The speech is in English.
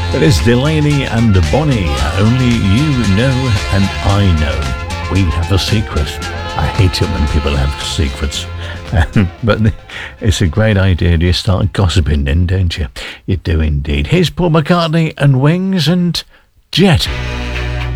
It is Delaney and Bonnie. Only you know and I know. We have a secret. I hate it when people have secrets. But it's a great idea. You start gossiping then, don't you? You do indeed. Here's Paul McCartney and Wings and Jet.